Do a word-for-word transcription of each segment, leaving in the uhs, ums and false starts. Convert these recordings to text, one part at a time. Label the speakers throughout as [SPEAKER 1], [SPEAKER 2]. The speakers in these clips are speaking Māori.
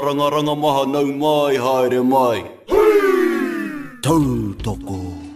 [SPEAKER 1] Rangaranga maha nau mai haere mai.
[SPEAKER 2] Tautoko.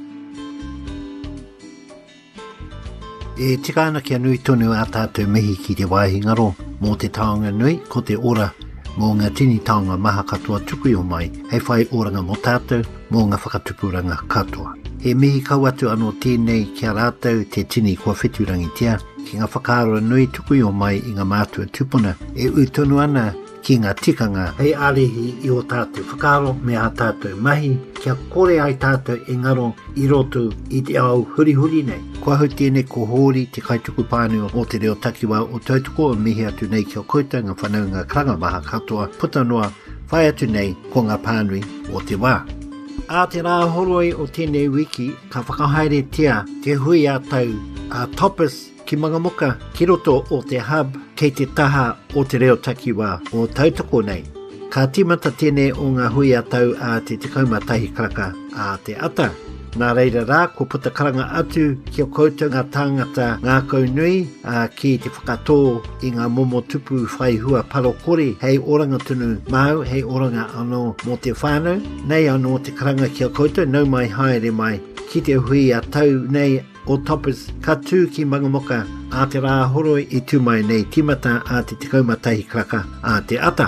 [SPEAKER 2] E tika ana kia nui tonu a tātou mihi ki te wāhingaro mō te taonga nui ko te ora mō ngā tini taonga maha katoa tuku o mai hei whai oranga mō tātou mō ngā whakatupuranga katoa. He mihi kau atu anō tēnei kia rātou te tini kua whiturangi tia ki ngā whakaaro nui tuku o mai i ngā mātua tupuna e utonu ana ki ngā tikanga hei alehi i o tātou whakaaro me a tātou mahi kia kore ai tātou e ngaro i roto i te au huri huri nei. Kua hau tēnei ko hōri te kaituku pāneo o te reo takiwa o tautoko o mihi atu nei kia kouta ngā whanau ngā karanga maha katoa puta noa whai atu nei ko ngā pānui o te wā. A te rā horoi o tēnei wiki ka whakahaere tia te hui a tau a Topis ki Mangamuka ki roto o te hub kei te taha o te reo takiwa o tautoko nei. Ka timata tēnei o ngā hui a tau a te tikauma tahi karaka a te ata. Nā reira rā, ko puta karanga atu ki o koutou ngā tāngata ngā kaunui a ki te whakatō i ngā momo tupu whai hua parokore hei oranga tunu mau, hei oranga anō mō te whānau. Nei anō te karanga ki o koutou, nau mai haere mai ki te hui a tau nei o Topis ka tū ki Mangamuka a te rā horoi i tūmai nei timata a te tikauma tahi karaka a te ata.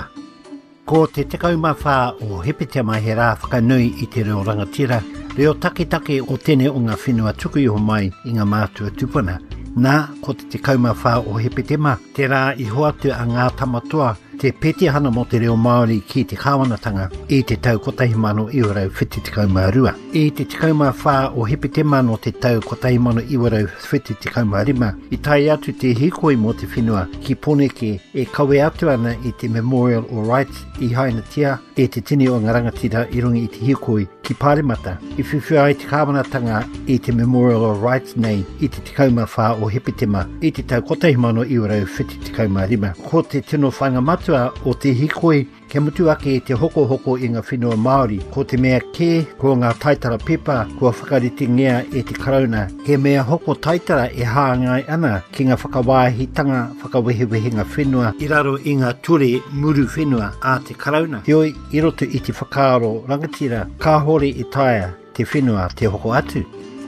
[SPEAKER 2] Ko te tikauma whā o hepetea mai he rā whakanui i te reo rangatira, reo takitake o tēne o ngā whenua tuku iho mai i ngā mātua tupuna. Nā, ko te tikauma whā o hepetema, te rā i hoatu a ngā tamatoa, te petihana mo te reo Māori ki te kāwanatanga i te tau kotahimano iwarau whiti tikauma rua. I te tikauma whā o hepetema no te tau kotahimano iwarau whiti tikauma rima, i tai atu te hikoi mo te whenua ki Poneke e kawe atu ana i te Memorial o Rights i Hainatia e te tini o ngā rangatira i rungi i te hikoi ki Pāremata. I whiwhia ai te kāwanatanga i te Memorial o Rights nei i te tikauma whā o hepetema i te tau kotahimano iwarau whiti tikauma rima. Ko te tino whangamatu o te hikoi, ke mutu ake i te hoko hoko i ngā whenua Māori, ko te mea kē, ko ngā taitara pepa, kua whakariti ngea e te karauna. He mea hoko taitara e hāngai ana ki ngā whakawāhitanga, whakawehewehe ngā whenua, i raro i ngā ture muru whenua a te karauna. Heoi, i roto i te whakaaro rangatira, ka hore i taia te whenua te hoko atu.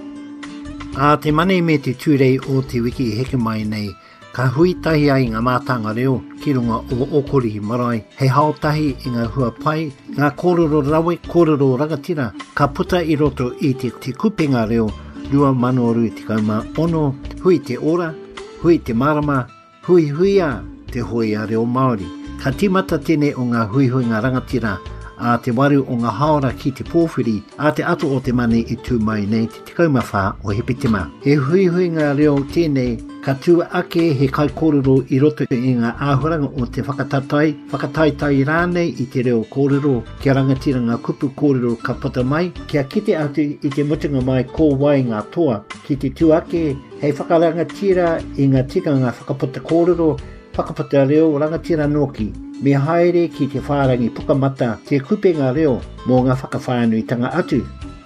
[SPEAKER 2] A te mane me te tūrei o te wiki heke mai nei, ka hui tahi ai ngā mātanga reo ki runga o okori marae. Hei haotahi i ngā hua pai, ngā kōrero rawe, kōrero rangatira, ka puta i roto i te, te kupenga reo, rua mano rui te kauma ono, hui te ora, hui te marama, hui huia te hoi a reo Māori. Ka timata tēnei o ngā hui hui ngā rangatira, a te waru o ngā haora ki te pōwhiri, a te ato o te mane i tū mai nei te tikauma whā o hepetema. He hui hui ngā reo tēnei, ka tū ake he kai kōrero i roto i ngā āhuranga o te whakatatai, whakataitai rānei i te reo kōrero, kia rangatira ngā kupu kōrero ka pata mai, kia kite atu i te mutunga mai kō wai ngā toa, ki te tū ake, hei whakarangatira i ngā tika ngā whakapata kōrero, whakapata reo rangatira noki, me haere ki te whārangi pukamata te kupenga reo mō ngā whakawhānuitanga atu.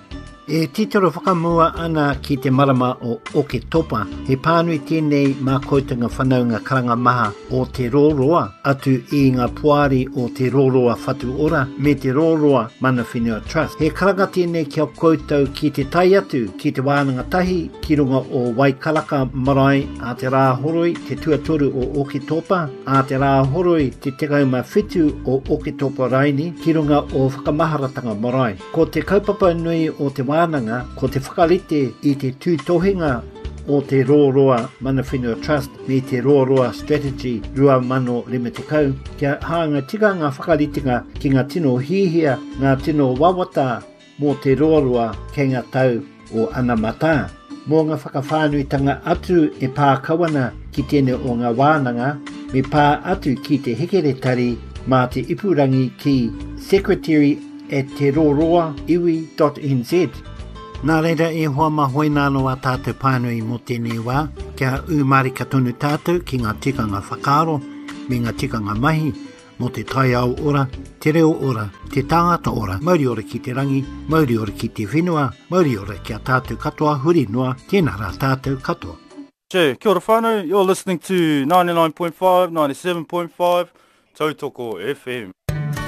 [SPEAKER 2] E titoro whakamua ana ki te marama o Oke Topa, he pānui tēnei mā koutanga whanau ngā karanga maha o te rōroa atu i ngā puari o te rōroa whatu ora me te rōroa mana whenua trust. He karanga tēnei kia koutou ki te tai atu ki te wānanga tahi ki runga o Waikaraka marae a te rā horoi te tuatoru o Oke Topa, a te rā horoi te tekauma whitu o Oke Topa Raini ki runga o whakamaharatanga marae. Ko te kaupapa nui o te wānanga, ko te whakarite i te tūtohinga o te Rōroa Mana Whenua Trust me te Rōroa Strategy Rua Mano Lima Te Kau, kia hānga tika ngā whakaritinga ki ngā tino hihia, ngā tino wawata mō te Rōroa kei ngā tau o Anamata. Mō ngā whakawhānuitanga atu e pā kawana ki tēne o ngā wānanga, me pā atu ki te hekeretari mā te ipurangi ki Secretary at te roroa iwi dot n z. Nā reira e hoa mahoi nāno a tātou pānui mo tēnei wā, kia umari ka tonu tātou ki ngā tikanga whakaaro, me ngā tikanga mahi, mo te tai au ora, te reo ora, te tāngata ora, mauri ora ki te rangi, mauri ora ki te whenua, mauri ora ki a tātou katoa, huri noa, tēnā rā tātou katoa.
[SPEAKER 3] Che, kia ora whānau, you're listening to ninety-nine point five, ninety-seven point five, Tautoko F M.